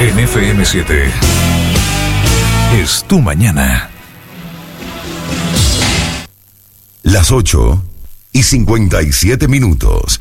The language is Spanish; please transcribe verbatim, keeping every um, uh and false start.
En F M siete. Es tu mañana. Las ocho y cincuenta y siete minutos.